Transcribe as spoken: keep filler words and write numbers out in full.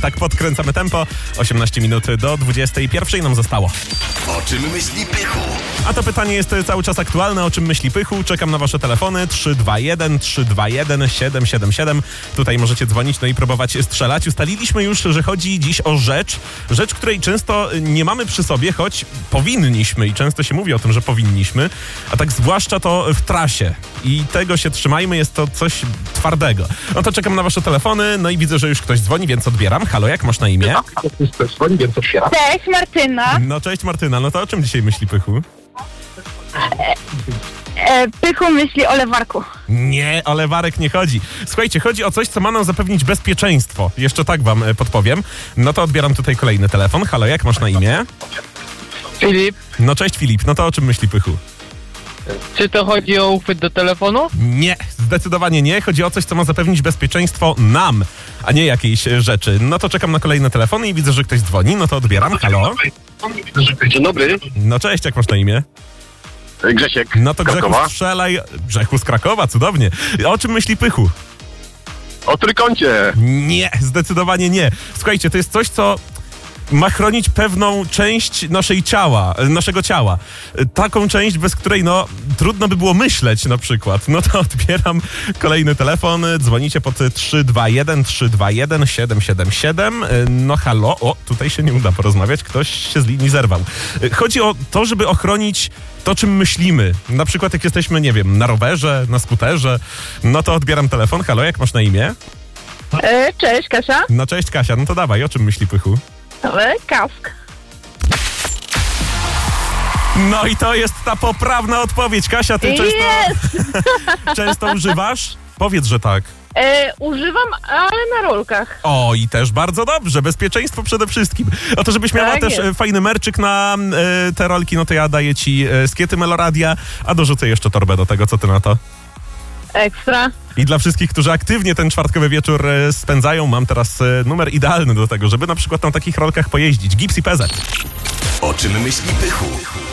tak podkręcamy tempo. osiemnaście minut do dwudziestej pierwszej nam zostało. O czym myśli Pychu? A to pytanie jest cały czas aktualne. O czym myśli Pychu? Czekam na wasze telefony. trzy dwa jeden trzy dwa jeden siedem siedem siedem. Tutaj możecie dzwonić, no i próbować strzelać. Ustaliliśmy już, że chodzi dziś o rzecz. Rzecz, której często nie mamy przy sobie, choć powinniśmy. I często się mówi o tym, że powinniśmy. A tak zwłaszcza to w trasie. I tego się trzymajmy, jest to coś twardego. No to czekam na wasze telefony. No i widzę, że już ktoś dzwoni, więc odbieram. Halo, jak masz na imię? Cześć, Martyna. No cześć Martyna. No to o czym dzisiaj myśli Pychu? E, Pychu myśli o lewarku. Nie, o lewarek nie chodzi. Słuchajcie, chodzi o coś, co ma nam zapewnić bezpieczeństwo. Jeszcze tak wam e, podpowiem. No to odbieram tutaj kolejny telefon. Halo, jak masz na imię? Filip, No cześć Filip, no to o czym myśli Pychu? czy to chodzi o uchwyt do telefonu? Nie, zdecydowanie nie. Chodzi o coś, co ma zapewnić bezpieczeństwo nam, a nie jakiejś e, rzeczy. No to czekam na kolejne telefony i widzę, że ktoś dzwoni. No to odbieram. Halo? Dzień dobry, No cześć, jak masz na imię? Grzesiek No to z Grzechu Krakowa. strzelaj. Grzechu z Krakowa, cudownie. O czym myśli Pychu? O trójkącie. Nie, zdecydowanie nie. Słuchajcie, to jest coś, co ma chronić pewną część naszej ciała, naszego ciała. Taką część, bez której no trudno by było myśleć na przykład. No to odbieram kolejny telefon. Dzwonicie pod trzy dwa jeden trzy dwa jeden siedem siedem siedem. No halo, o, tutaj się nie uda porozmawiać, ktoś się z linii zerwał. Chodzi o to, żeby ochronić to, czym myślimy. Na przykład jak jesteśmy, nie wiem, na rowerze, na skuterze, no to odbieram telefon. Halo, jak masz na imię? E, cześć, Kasia. No cześć Kasia, no to dawaj, o czym myśli Pychu? E, kask. No i to jest ta poprawna odpowiedź. Kasia, ty często, Jest! często używasz? Powiedz, że tak. E, używam, ale na rolkach. O, i też bardzo dobrze. Bezpieczeństwo przede wszystkim. O to, żebyś miała Tak też jest. e, fajny merczyk na e, te rolki, no to ja daję ci e, skiety Meloradia, a dorzucę jeszcze torbę do tego. Co ty na to? Ekstra. I dla wszystkich, którzy aktywnie ten czwartkowy wieczór e, spędzają, mam teraz e, numer idealny do tego, żeby na przykład na takich rolkach pojeździć. Gips i P Z. O czym myśli Pychu?